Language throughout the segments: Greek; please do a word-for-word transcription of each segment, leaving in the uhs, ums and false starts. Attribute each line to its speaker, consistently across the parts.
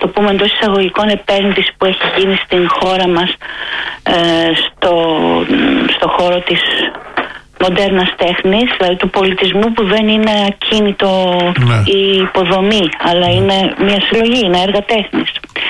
Speaker 1: το πούμε εντός εισαγωγικών, επένδυση που έχει γίνει στην χώρα μας ε, στο, στο χώρο της μοντέρνας τέχνης, δηλαδή του πολιτισμού, που δεν είναι ακίνητο ναι. η υποδομή, αλλά είναι μια συλλογή, είναι έργα τέχνης.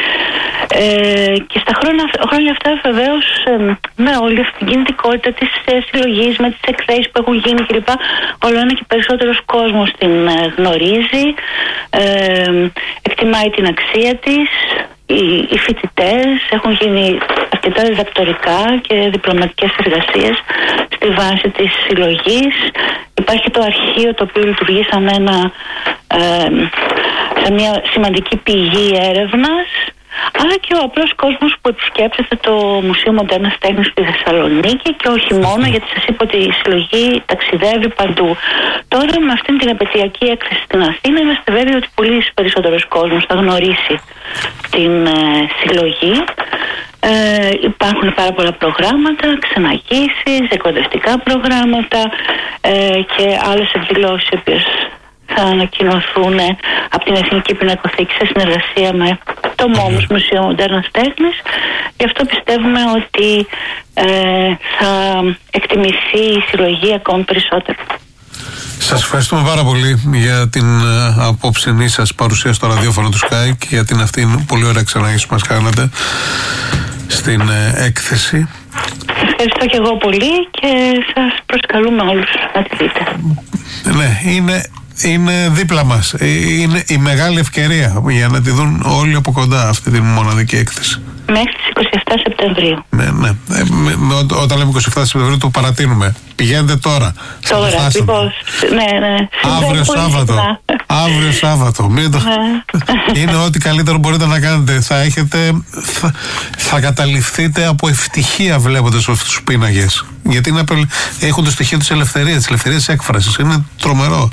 Speaker 1: Ε, και στα χρόνια, χρόνια αυτά βεβαίως ε, με όλη αυτή την κινητικότητα της ε, συλλογής, με τις εκθέσεις που έχουν γίνει κλπ, όλο ένα και περισσότερος κόσμος την ε, γνωρίζει, ε, εκτιμάει την αξία της. Οι, οι φοιτητές έχουν γίνει αρκετά διδακτορικά και διπλωματικές εργασίες στη βάση της συλλογής. Υπάρχει το αρχείο, το οποίο λειτουργεί σαν, ένα, ε, σαν μια σημαντική πηγή έρευνας, αλλά και ο απλός κόσμος που επισκέπτεται το Μουσείο Μοντέρνας Τέχνης στη Θεσσαλονίκη, και όχι μόνο, γιατί σας είπα ότι η συλλογή ταξιδεύει παντού. Τώρα με αυτήν την επαιτειακή έκθεση στην Αθήνα είμαστε βέβαιοι ότι πολύ περισσότερος κόσμος θα γνωρίσει την ε, συλλογή. Ε, υπάρχουν πάρα πολλά προγράμματα, ξεναγήσεις, εκπαιδευτικά προγράμματα ε, και άλλες εκδηλώσεις οι οποίες θα ανακοινωθούν από την Εθνική Πινακοθήκη σε συνεργασία με το ΜΟΜΣ, Μουσείο Μοντέρνας Τέχνης. Γι' αυτό πιστεύουμε ότι ε, θα εκτιμηθεί η συλλογή ακόμη περισσότερο.
Speaker 2: Σας ευχαριστούμε πάρα πολύ για την uh, απόψινή σας παρουσία στο ραδιόφωνο του Sky και για την αυτήν πολύ ωραία ξεναγήση που μας κάνατε στην uh, έκθεση.
Speaker 1: Σας ευχαριστώ και εγώ πολύ και σας προσκαλούμε όλους να τη δείτε.
Speaker 2: Ναι, είναι... είναι δίπλα μας. Είναι η μεγάλη ευκαιρία για να τη δουν όλοι από κοντά αυτή τη μοναδική έκθεση.
Speaker 1: Μέχρι τις είκοσι επτά Σεπτεμβρίου.
Speaker 2: Ναι, ναι. Ε, με, με, όταν λέμε είκοσι επτά Σεπτεμβρίου το παρατείνουμε. Πηγαίνετε τώρα.
Speaker 1: Τώρα, ακριβώς. Ναι, ναι.
Speaker 2: Αύριο Σάββατο. Αύριο Σάββατο. Μην το... ναι. Είναι ό,τι καλύτερο μπορείτε να κάνετε. Θα έχετε... Θα, θα καταληφθείτε από ευτυχία βλέποντας αυτούς τους πίνακες. Γιατί είναι, έχουν το στοιχείο της ελευθερίας, της ελευθερίας έκφρασης. Είναι τρομερό.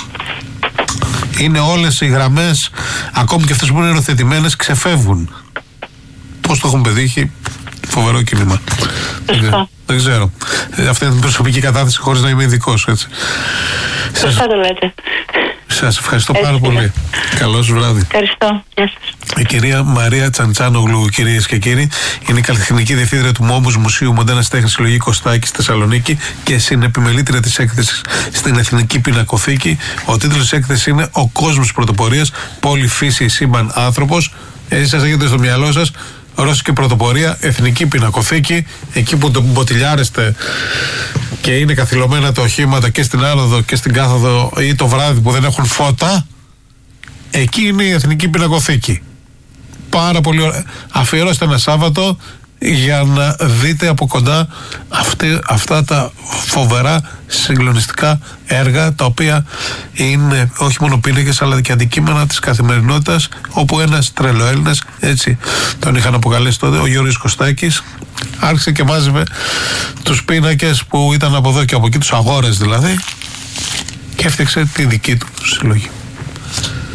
Speaker 2: Είναι όλες οι γραμμές, ακόμη και αυτές που είναι ερωθετημένες, ξεφεύγουν. Πώς το έχουν πετύχει, φοβερό κίνημα. Δεν, δεν ξέρω. Αυτή είναι την προσωπική κατάθεση χωρίς να είμαι ειδικός, έτσι.
Speaker 1: Σας το λέτε.
Speaker 2: Σας ευχαριστώ πάρα πολύ. Καλό σας βράδυ.
Speaker 1: Ευχαριστώ. Γεια σας.
Speaker 2: Η κυρία Μαρία Τσαντσάνογλου, κυρίες και κύριοι, είναι η καλλιτεχνική διευθύντρια του ΜΟΜΣ, Μουσείου Μοντέρνας Τέχνης, συλλογή Κωστάκη στη Θεσσαλονίκη και συνεπιμελήτρια της έκθεσης στην Εθνική Πινακοθήκη. Ο τίτλος της έκθεσης είναι «Ο κόσμος πρωτοπορίας, πόλη, φύση, σύμπαν, άνθρωπος». Εσείς σας έχετε στο μυαλό σας Ρώσικη πρωτοπορία, Εθνική Πινακοθήκη, εκεί που το μποτιλιάρεστε και είναι καθυλωμένα τα οχήματα και στην άνοδο και στην κάθοδο ή το βράδυ που δεν έχουν φώτα. Εκεί είναι η Εθνική Πινακοθήκη. Πάρα πολύ ωραία. Αφιερώστε ένα Σάββατο για να δείτε από κοντά αυτή, αυτά τα φοβερά συγκλονιστικά έργα, τα οποία είναι όχι μόνο πίνακες αλλά και αντικείμενα της καθημερινότητας, όπου ένας τρελοέλληνας, έτσι τον είχαν αποκαλέσει τότε, ο Γιώργος Κωστάκης, άρχισε και μάζευε τους πίνακες που ήταν από εδώ και από εκεί, τους αγόρες δηλαδή, και έφτιαξε τη δική του συλλογή.